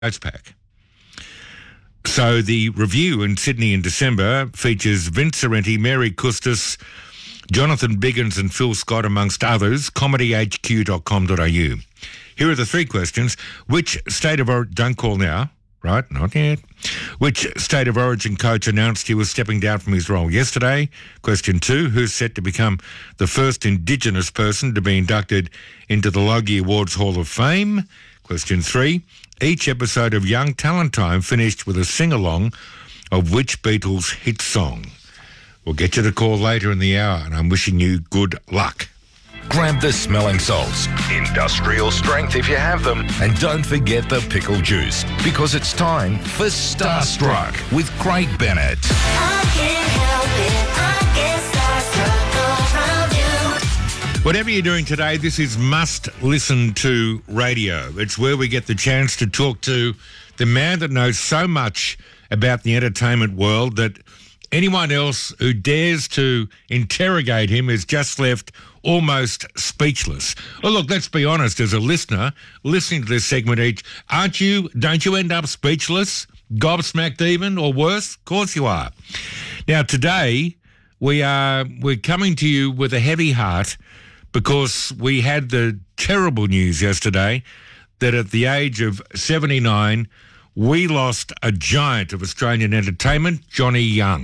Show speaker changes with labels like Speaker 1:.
Speaker 1: Coach Pack. So the review in Sydney in December features Vince Sorrenti, Mary Custis, Jonathan Biggins and Phil Scott, amongst others. comedyhq.com.au. Here are the three questions. Which state of origin... Don't call now. Right? Not yet. Which state of origin coach announced he was stepping down from his role yesterday? Question 2. Who's set to become the first Indigenous person to be inducted into the Logie Awards Hall of Fame? Question 3. Each episode of Young Talent Time finished with a sing-along of which Beatles hit song? We'll get you the call later in the hour, and I'm wishing you good luck.
Speaker 2: Grab the smelling salts, industrial strength if you have them, and don't forget the pickle juice, because it's time for Starstruck with Craig Bennett.
Speaker 3: I can't help it, I get starstruck around you.
Speaker 1: Whatever you're doing today, this is Must Listen To Radio. It's where we get the chance to talk to the man that knows so much about the entertainment world that anyone else who dares to interrogate him is just left almost speechless. Well, look, let's be honest, as a listener, listening to this segment each, don't you end up speechless, gobsmacked even, or worse? Of course you are. Now, today, we're coming to you with a heavy heart because we had the terrible news yesterday that at the age of 79, we lost a giant of Australian entertainment, Johnny Young.